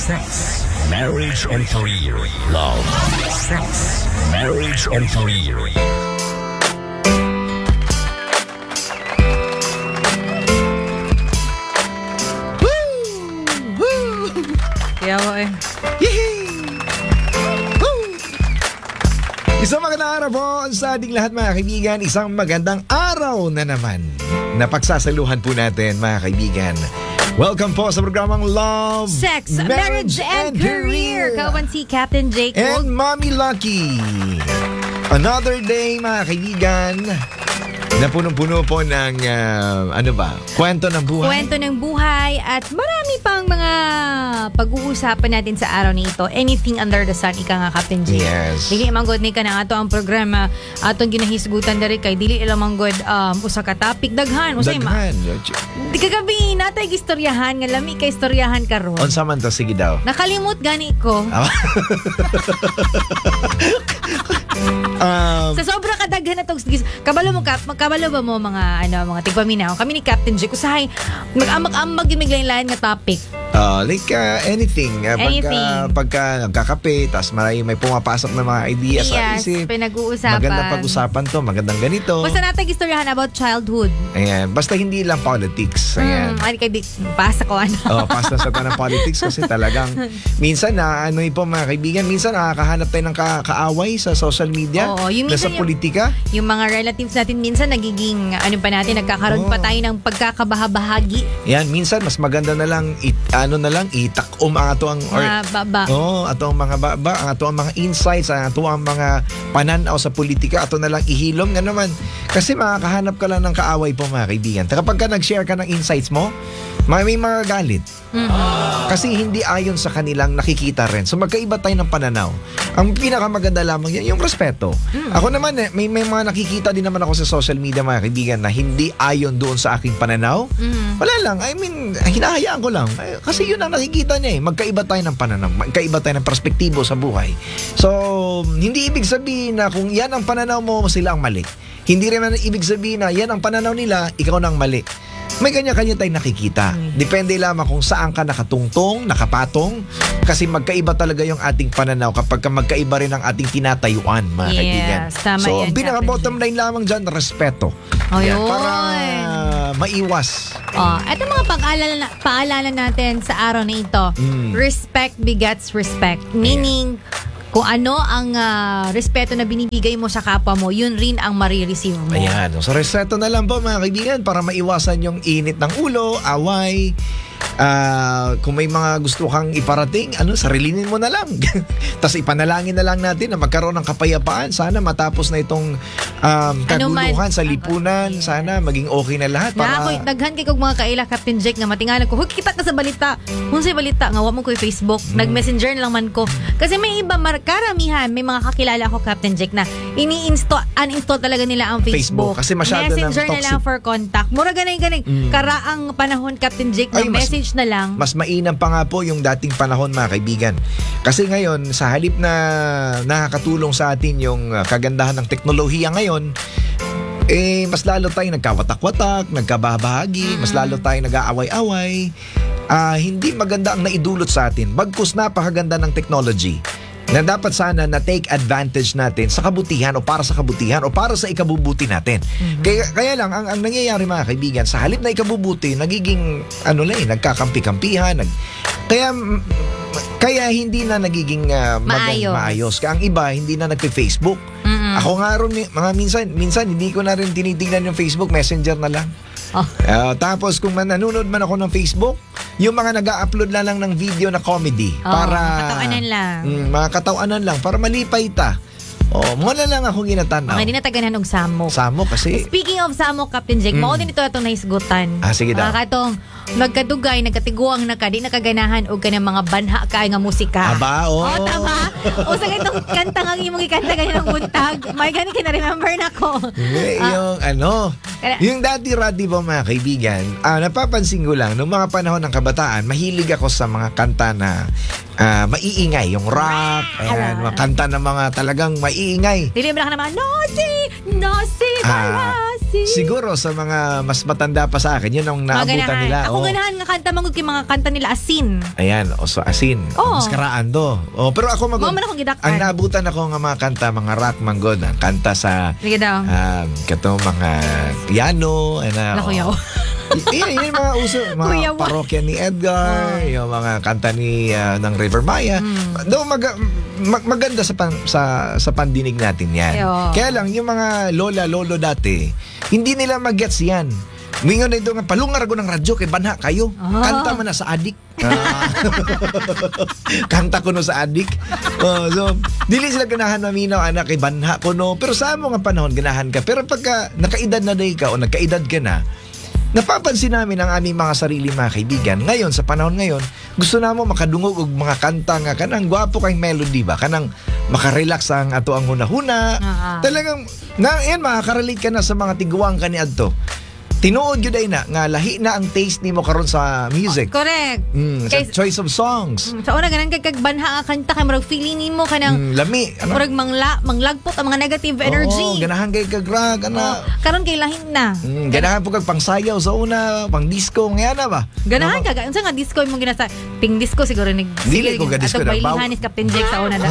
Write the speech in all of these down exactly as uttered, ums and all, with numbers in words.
Sex, marriage and career. Love, sex, marriage and career. Kaya mo eh. Isang magandang araw po sa ating lahat mga kaibigan. Isang magandang araw na naman na pagsasaluhan po natin mga kaibigan. Welcome po sa programang Love, Sex, Marriage, and, and Career. Kawan si Captain Jake and Mommy Lucky. Another day mga kaibigan na punong-puno po ng uh, ano ba? Kwento ng buhay. Kwento ng buhay at marami pang mga pag-uusapan natin sa araw nito. Anything under the sun, ika nga Captain Jake. Yes. Dili manggod ni ka na ato ang programa atong ginahisgutan dari kay dili ilang manggod um, usa ka topic daghan. Usay ma. Daghan. Di kagabi natay istoryahan nga lami kay istoryahan karon. Unsa man to sige daw. Nakalimot gani ko. um, Sa sobra kadaghan na tong kabalo mo kap kabalo ba mo mga ano mga tigpaminaw kami ni Captain Jake usahay mag-amag-amag yung miglain-lain nga topic. Uh, like uh, anything. Uh, anything. Pagka, pagka nagkakape, tas marami may pumapasok na mga ideas yes, sa isip. pinag-uusapan. Maganda pag-usapan to, magandang ganito. Basta natin istoryahan about childhood. Ayan, basta hindi lang politics. Ayan. Hmm, ay kay di, pasa ko ano. Oh, pasta sa tanang politics kasi talagang minsan na ano po mga kaibigan, minsan nakakahanap tayo ng ka- kaaway sa social media. Oo, yung na sa minsan yung- politika. Yung mga relatives natin minsan nagiging ano pa natin nagkakaroon Oo. pa tayo ng pagkakabahabahagi. Yan, minsan mas maganda na lang it, ano na lang itak-um ang ato ang or Mga baba. Oo, ato ang mga baba, ang ato ang mga insights, ang ato ang mga pananaw sa politika, ato na lang ihilom nga naman. Kasi makakahanap ka lang ng kaaway po mga kaibigan. Kapag ka nag-share ka ng insights mo, may, may mga galit. Mm-hmm. Kasi hindi ayon sa kanilang nakikita rin. So magkaiba tayo ng pananaw. Ang pinakamaganda lamang yan, yung respeto. Mm. Ako naman eh, may, may mga nakikita din naman ako sa social media mga kaibigan na hindi ayon doon sa aking pananaw. Mm. Wala lang. I mean, hinahayaan ko lang. Eh, Kasi yun ang nakikita niya eh. Magkaiba tayo ng pananaw. Magkaiba tayo ng perspektibo sa buhay. So, hindi ibig sabihin na kung yan ang pananaw mo, sila ang mali. Hindi rin na ibig sabihin na yan ang pananaw nila, ikaw nang mali. May kanya-kanya tayong nakikita. Depende lamang kung saan ka nakatungtong, nakapatong. Kasi magkaiba talaga yung ating pananaw kapag ka magkaiba rin ang ating tinatayuan, mga Yes, kaibigan. tama So, yan, ang pinaka-bottom Captain line lamang dyan, respeto. Ayun. Yan, para maiwas. Oh, ito mga pag-alala na, paalala natin sa araw na ito. Mm. Respect begets respect. Meaning, kung ano ang ah, respeto na binibigay mo sa kapwa mo, yun rin ang marireceive mo. Ayan. So, respeto na lang po mga kaibigan para maiwasan yung init ng ulo, away. Ah, kung may mga gusto kang iparating, ano, sarilinin mo na lang. Tapos ipanalangin na lang natin na magkaroon ng kapayapaan. Sana matapos na itong um, kaguluhan sa lipunan. Sana maging okay na lahat. Na ako, Para, daghan kay kog mga kaila Captain Jake nga matingalan ko. Hug kita ka sa balita. Kung sa balita nga wa mo ko yung Facebook, Mm. nag-messenger na lang man ko. Kasi may iba mar karamihan, may mga kakilala ko Captain Jake na ini-install uninstall talaga nila ang Facebook. Facebook, kasi masyado ng Messenger na lang toxic. for contact. Mura ganay ganay. Mm. Karaang panahon Captain Jake na Ay, mas- message na lang. mas mainam pa nga po yung dating panahon mga kaibigan. Kasi ngayon, sa halip na nakakatulong sa atin yung uh, kagandahan ng teknolohiya ngayon, eh, mas lalo tayong nagkawatak-watak, nagkabahagi, mas lalo tayong nag-aaway-away. Ah, hindi maganda ang naidulot sa atin. Bagkus napakaganda ng technology na dapat sana na take advantage natin sa kabutihan o para sa kabutihan o para sa ikabubuti natin. Kaya, kaya lang, ang, ang nangyayari mga kaibigan, sa halip na ikabubuti, nagiging, ano lang eh, nagkakampi-kampihan. Nag, kaya, mm, kaya hindi na nagiging uh, magan- Maayos. maayos. Kaya ang iba, hindi na nagpe-Facebook. Mm-mm. Ako nga rin, mga minsan, minsan hindi ko na rin tinitingnan yung Facebook, Messenger na lang. Oh. Uh, tapos kung man, nanonood man ako ng Facebook, yung mga nag-a-upload na lang ng video na comedy Oh, para katawanan lang. Mm, mga katawanan lang para malipay ta. Oh, mo na lang ako ginatanaw. Mga di na taganan og samok. Samo kasi Speaking of samok, Captain Jake, Mm. mao din ito atong naisgutan. Ah, sige daw. Mga katong nagkadugay, nagkatiguang na ka, di nakaganahan og kanang mga banha kay nga musika. aba oh. Oh, tama. O sa itong kanta nga imong ikanta ganyan ng buntag. May gani kina-remember na ko. Hindi, Ah. yung ano, Kaya- yung dati-rati po mga kaibigan, ah, napapansin ko lang, noong mga panahon ng kabataan, mahilig ako sa mga kanta na ah, maiingay, yung rap, ayan, Ala. mga kanta na mga talagang maiingay. Dili mo lang naman, no si, no si, Ah, si. siguro sa mga mas matanda pa sa akin, yun ang naabutan nila. Ako oh. ganahan nga kanta mangod kay mga kanta nila asin. Ayan, o so asin. Oo. Mas karaan do. Oh, pero ako mag Mo man akong gidak-an. ang naabutan ako nga mga kanta, mga rock manggod, ang kanta sa Sige daw. um, kato mga piano, ana. Naku, yaw. Iyan, yun yung mga uso, mga Kuya, wa- parokya ni Edgar, yung mga kanta ni ah, ng River Maya. Hmm. Do mag, mag- maganda sa pan, sa sa pandinig natin 'yan. Ayo. Kaya lang yung mga lola lolo dati, hindi nila magets 'yan. Mingon na ito nga, palungar ko ng radyo kay banha kayo. Ah. Kanta man na sa adik. Ah. Kanta ko no sa adik. Oh, so, dili sila ganahan maminaw, anak, kay banha ko no. Pero sa mo nga panahon, ganahan ka. Pero pagka nakaedad na day ka o nagkaedad ka na, napapansin namin ang aming mga sarili mga kaibigan. Ngayon, sa panahon ngayon, gusto na mo makadungog og mga kanta nga kanang gwapo kay melody ba? Kanang makarelax ang ato ang hunahuna. Ah. Talagang, na, yan, makakarelate ka na sa mga tiguang ka ni adto. Tinuod yun ay na, nga lahi na ang taste ni mo karon sa music. Correct. Mm, sa Kay- choice of songs. Mm, Sa una ganang kay kag banha nga kanta kay murag feeling nimo kanang Mm, lami. Ano? murag mangla manglagpot ang mga negative energy. Oo, ganahan kay kag rock, ano. Oh, karon kay lahin na. Mm, ganahan po kag pangsayaw sa una, pang disco, nga na ba? Ganahan Ano? ka, unsa nga disco imong ginasa? Ping disco siguro nig Dili ko ga disco atong na, baw- bailihan is Captain Jake sa una na.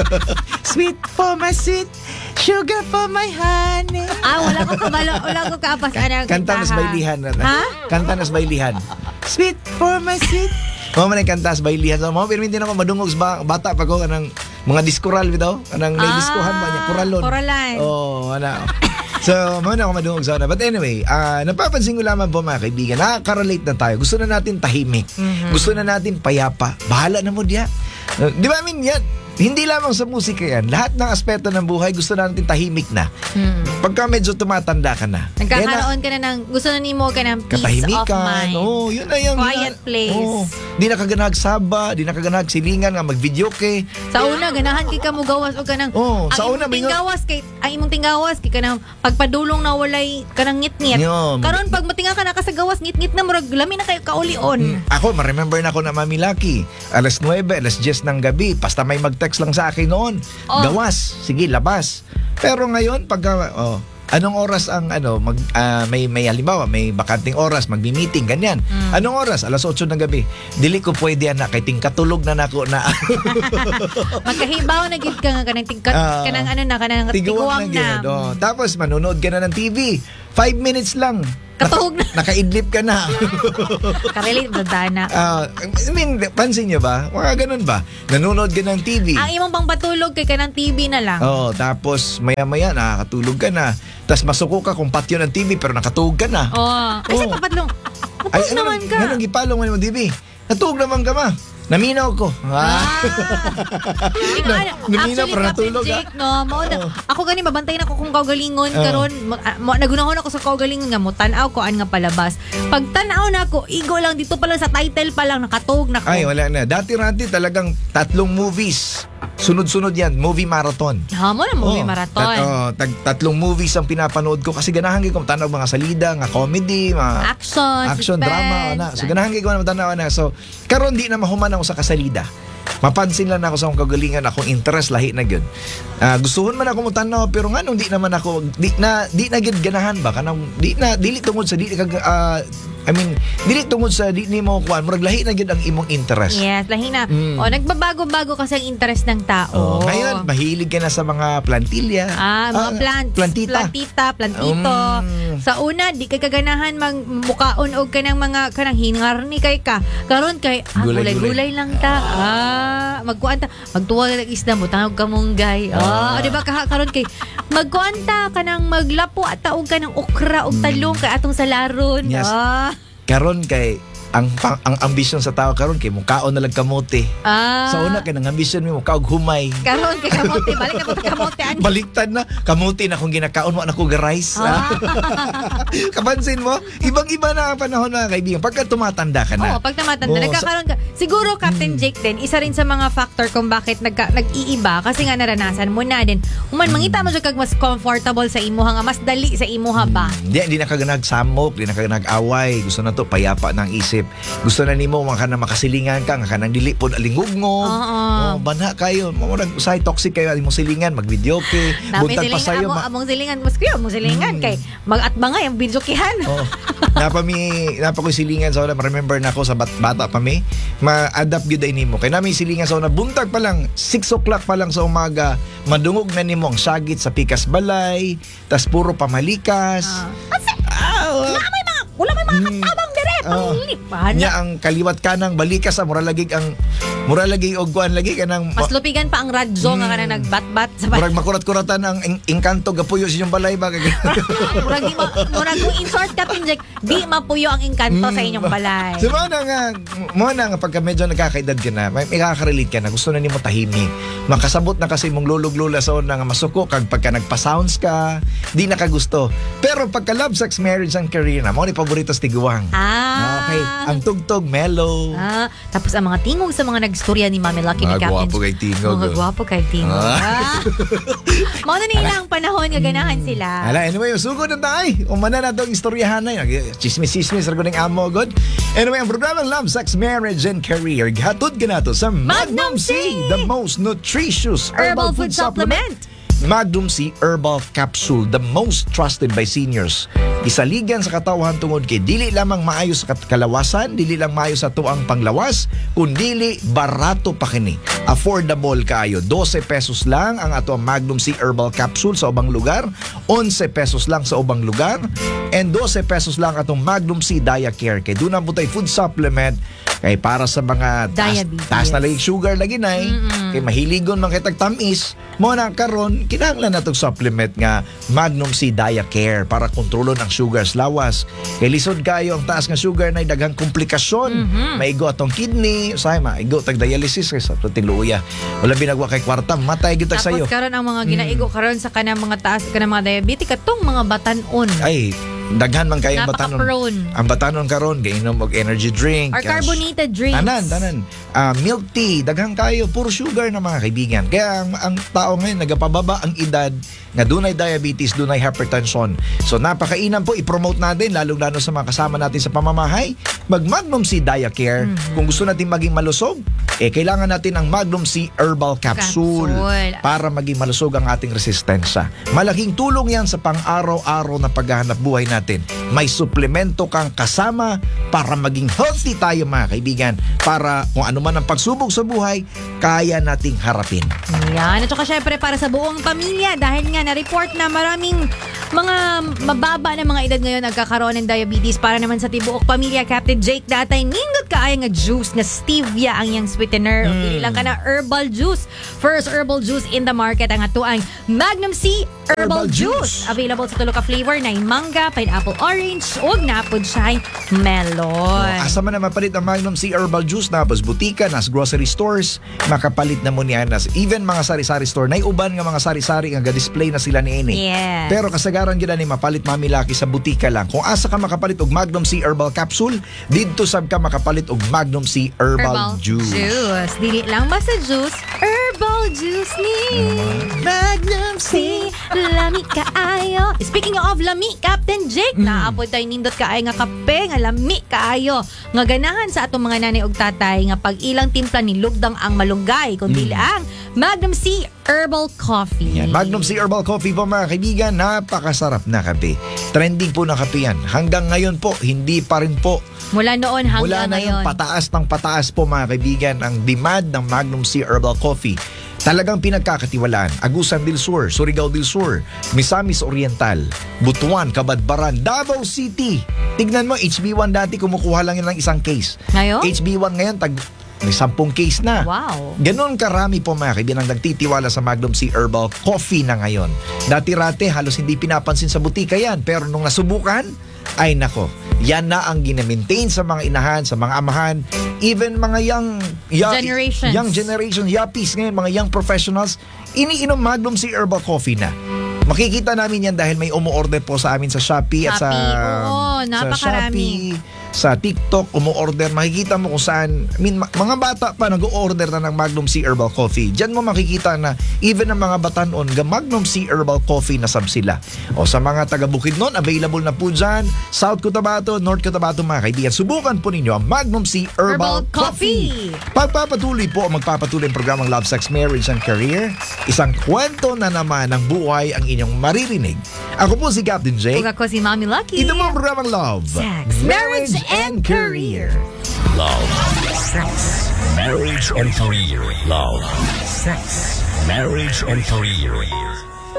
Sweet for my sweet, sugar for my honey. Ah, wala ko kabalo, wala ko kaapas ana. Kanta nas bailihan na. Ha? Kanta nas bailihan. Sweet for my sweet. Mo man kanta nas bailihan. So, mo pero hindi na ako madungog sa ba- bata pa ko kanang mga diskoral bitaw, kanang may Ah, diskohan ba niya, koralon. koralan. Oh, ana. So, mo na ako madungog sa una. But anyway, ah napapansin ko lamang po mga kaibigan, nakaka-relate na tayo. Gusto na natin tahimik. Gusto na natin payapa. Bahala na mo diya. Uh, di ba, I mean, yan, hindi lamang sa musika yan. Lahat ng aspeto ng buhay, gusto na natin tahimik na. Hmm. Pagka medyo tumatanda ka na. Nagkakaroon ka na ng gusto na nimo ka ng peace of Katahimikan. mind. Oo, yun na yung... Quiet place. Oo. Di na kaganag saba, di na kaganag silingan nga mag-video kay. Sa una ganahan kay ka mo gawas o kanang Oo, ang sa imong una, bingo- tinggawas kay ang imong tinggawas kay kanang pagpadulong na walay kanang ngit-ngit. Yun. Karon pag matinga ka na ka sa gawas ngit-ngit na murag lami na kayo kaulion. Ako, ma-remember na ako na Mami Lucky. alas nuwebe, alas diyes ng gabi. Basta may mag-text lang sa akin noon. Oh. Gawas. Sige, labas. Pero ngayon, pagka... Oh, anong oras ang ano mag ah, may may halimbawa may bakanting oras magmi-meeting ganyan. Mm. Anong oras? alas otso ng gabi. Dili ko pwede ana kay ting katulog na nako na. Magkahibaw na gid ka nga kanang tingkat Ah. kanang ano na kanang tiguang Tiguang na. na. gyud. Oh, tapos manonood ka na ng T V. Five minutes lang. Katuhog na. Nakaidlip ka na. Karelate sa dana. Ah, I mean, pansin niyo ba? Mga ganun ba? Nanonood ka ng T V. Ang imong pang patulog kay kanang T V na lang. Oh, tapos maya-maya nakakatulog ka na. Tapos masuko ka kung patio ng T V pero nakatulog ka na. Oh. Kasi Oh. papatlong. Ay, Tapos naman ka. Anong gipalong mo ng T V? Natulog naman ka ma. Naminaw ko. Ah. Hindi nga, ano, Naminaw actually, pero Captain natulog ah. Jake, no, mao na, Oh. ako gani mabantayin ako kung kaugalingon Oh. karon ma- ah, mo, nagunahon ako sa kaugalingon nga mo tan-aw ko an nga palabas. Pag tan-aw na ako, igo lang dito pa lang sa title pa lang nakatug na ko. Ay, wala na. Dati-rati talagang tatlong movies. Sunod-sunod yan. Movie marathon. Ha mo na movie Oh, marathon. Tat, oh, tag, tatlong movies ang pinapanood ko kasi ganahan ko tanaw mga salida, nga comedy, mga action, action suspense, drama na. So ganahan ko na tanaw na. So karon di na mahuman ako sa kasalida. Mapansin lang ako sa akong kagalingan, akong interest lahi na gyud. Ah, gustuhon man ako mo tanaw pero nganong di naman ako di na di na gyud ganahan ba kanang di na dili tungod sa di kag ah, I mean, dili tungod sa di nimo kuan, murag lahi na gyud ang imong interest. Yes, lahi na. Mm. O, nagbabago-bago kasi ang interest ng tao. Oh, ngayon, mahilig ka na sa mga plantilya. Ah, mga plants. Plantita. Plantita, plantito. Um, Sa una, di kay kaganahan magmukaon og kanang mga kanang hingar ni kay ka. Karon kay ah, Gulay-gulay. gulay-gulay lang ta. Ah, magkuan ta. Magtuwa ka ng isda mo tawag ka munggay. Ah, Ah. di ba kaha karon kay magkuan ta kanang maglapo at taog ka ng okra og talong kay atong sa laron. Yes. Ah. Karon kay ang pang, ang ambisyon sa tao karon kay mukaon na lang kamote. Ah. Sa una kay nang ambisyon mo mukaog humay. Karon kay kamote, balik na po ta kamote ani. Baliktad na, kamuti na kung ginakaon mo na ko rice. Ah. Kapansin mo, ibang-iba na ang panahon mga kaibigan. Pagka tumatanda ka na. Oo, pag tumatanda, Oo, nagkakaroon ka. Siguro, Captain Jake din, isa rin sa mga factor kung bakit nagka, nag-iiba kasi nga naranasan mo na din. Human, mangita mo siya kag mas comfortable sa imuha nga, mas dali sa imuha ba? Di, di na kaganag samok, di na kaganag away. Gusto na to, payapa ng isip. isip. Gusto na nimo mga ka na makasilingan ka, nga ka nang dili pod alingugngog. Oo. Oh, banha kayo. Mo nag usay toxic kayo imong silingan, mag-video kay Dami buntag pa silingan, sayo. amo, ma- among silingan, mas kuya, among silingan, kay mag-atbangay ang bidyokihan. Oh. Napa mi napa ko silingan sa una, remember na ako sa bat, bata pa mi, ma-adapt gyud ay nimo. Kay nami silingan sa una, buntag pa lang six o'clock pa lang sa umaga, madungog na nimo ang sagit sa pikas balay, tas puro pamalikas. Ah. Ah, Wala may mga, wala may mga Mm. katabang dire, Oh. panglipan. nya ang kaliwat kanang balikas sa mura lagi ang mura lagi og kuan lagi kanang Mas lupigan pa ang radyo nga kanang nagbat-bat sa murag makurat-kuratan ang ing- ingkanto gapuyo sa inyong balay ba. murag di ma, murag kung in-short ka Jack, di mapuyo ang engkanto sa inyong balay. So, mo na nga, mo na nga pagka medyo nagkakaedad ka na, may, may kakaka-relate ka na, gusto na nimo tahimik. Makasabot na kasi mong lulog-lula sa una nga masuko, kag pagka nagpa-sounds ka, di na kagusto. Pero pagka love, sex, marriage, and career na, mo ni paborito sa tiguwang. Ah. Okay, ang tugtog, mellow. Ah, tapos ang mga tingog sa mga nagstorya ni Mami Lucky ni Mga Captain. gwapo kay tingog, Mga oh. gwapo kay tingog. Ah. Mao na nila ang panahon nga ganahan sila. Hala, anyway, sugod na tayo. Umana na itong istoryahan na yun. Chismis-chismis, rago ng amo, good. Anyway, ang programang Love, Sex, Marriage, and Career, hatod ka na to sa Magnum C, the most nutritious Herbal food supplement. Magnum C Herbal Capsule, the most trusted by seniors. Isaligan sa katawhan tungod kay dili lamang maayo sa kat- kalawasan, dili lang maayo sa tuang panglawas, kundi barato pa kini. Affordable kaayo. twelve pesos lang ang ato ang Magnum C Herbal Capsule sa ubang lugar, eleven pesos lang sa ubang lugar, and twelve pesos lang atong Magnum C Diacare. Kay doon na po tayo food supplement kay para sa mga taas, Diabetes. taas na lagi sugar lagi na eh. Kay mahiligon man kay tagtamis, mo na karon kinahanglan natong supplement nga Magnum C Diacare para kontrolon ang sugar sa lawas. Kay lisod kayo ang taas nga sugar na daghang komplikasyon. Maigo atong kidney, usay maigo tag dialysis kay sa tiluya. Wala binagwa kay kwarta, matay gyud tag Tapos sayo. karon ang mga ginaigo karon sa kanang mga taas kanang mga diabetic katong mga batanon. Ay, daghan man kayo ang batanon. Napaka-prone. Ang batanon karon gainom og energy drink. Or Yan, carbonated drinks. Tanan, tanan. Ah, milk tea, daghang kayo, puro sugar na mga kaibigan. Kaya ang, ang tao ngayon, nagapababa ang edad, nga dunay diabetes, dunay hypertension. So napakainan po, i-promote natin, lalong-lalo sa mga kasama natin sa pamamahay, mag Magnum C Diacare. Mm-hmm. Kung gusto natin maging malusog, eh kailangan natin ang Magnum C Herbal Capsule, Capsule. para maging malusog ang ating resistensya. Malaking tulong yan sa pang-araw-araw na paghahanap buhay natin. May suplemento kang kasama para maging healthy tayo mga kaibigan. Para kung ano man ang pagsubok sa buhay, kaya nating harapin. Yan. At saka syempre para sa buong pamilya dahil nga na-report na maraming mga mababa na mga edad ngayon nagkakaroon ng diabetes. Para naman sa tibuok pamilya, Captain Jake, datay nindot kaaya nga juice na stevia ang yang sweetener. Mm. Dili lang ka na herbal juice. First herbal juice in the market ang atuang Magnum C Herbal, Herbal Juice. Juice. Available sa tulo ka flavor na manga, pineapple orange, ug napod siya melon. Asa man na mapalit ang Magnum C Herbal Juice na pas butika, nas grocery stores, makapalit na mo niya nas even mga sari-sari store, nay uban nga mga sari-sari nga ga-display na sila ni ini. Yes. Pero kasagaran gyud ni mapalit Mami Lucky sa butika lang. Kung asa ka makapalit og Magnum C Herbal Capsule, didto sab ka makapalit og Magnum C Herbal, Juice. Juice. Dili lang basta juice, herbal juice ni Magnum C. Lami kaayo. Speaking of lami, Captain Jake, Mm. naapod tayo nindot kaayo nga kape, nga lami kaayo. Nga ganahan sa atong mga nanay ug tatay nga pag ilang timpla ni lugdang ang malunggay, kundi ang Magnum C Herbal Coffee. Yan. Magnum C Herbal Coffee po mga kaibigan, napakasarap na kape. Trending po na kape yan. Hanggang ngayon po, hindi pa rin po. Mula noon hanggang Mula na ngayon. yung pataas ng pataas po mga kaibigan ang demand ng Magnum C Herbal Coffee. Talagang pinagkakatiwalaan. Agusan del Sur, Surigao del Sur, Misamis Oriental, Butuan, Kabadbaran, Davao City. Tignan mo, H B one dati kumukuha lang yun ng isang case. Ngayon? H B one ngayon, tag may sampung case na. Wow. Ganon karami po mga kaibigan ang nagtitiwala sa Magnum C Herbal Coffee na ngayon. Dati-rate halos hindi pinapansin sa butika yan. Pero nung nasubukan, ay nako, yan na ang gina-maintain sa mga inahan, sa mga amahan, even mga young, young Generations. young generation, yuppies ngayon, mga young professionals, iniinom Magnum C Herbal Coffee na. Makikita namin yan dahil may umu-order po sa amin sa Shopee, at sa, Shopee, oo, sa napakarami. Shopee, sa TikTok, umu-order, makikita mo kung saan, I mean, ma- mga bata pa nag-o-order na ng Magnum C Herbal Coffee. Diyan mo makikita na even ang mga batanon, ga Magnum C Herbal Coffee na sab sila. O sa mga taga Bukidnon, available na po dyan. South Cotabato, North Cotabato, mga kaibigan, subukan po ninyo ang Magnum C Herbal, Herbal Coffee. Pagpapatuloy po ang magpapatuloy ang programang Love, Sex, Marriage and Career. Isang kwento na naman ng buhay ang inyong maririnig. Ako po si Captain Jake. Kung ako si Mami Lucky. Ito mo ang programang Love, Sex, Marriage and Career. Love, sex, marriage and career. Love, sex, marriage and career.